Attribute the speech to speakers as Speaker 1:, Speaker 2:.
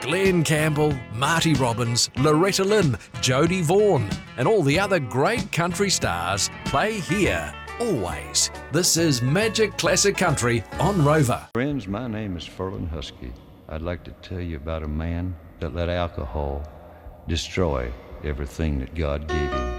Speaker 1: Glenn Campbell, Marty Robbins, Loretta Lynn, Jodie Vaughan, and all the other great country stars play here, always. This is Magic Classic Country on Rover.
Speaker 2: Friends, my name is Furlan Husky. I'd like to tell you about a man that let alcohol destroy everything that God gave him.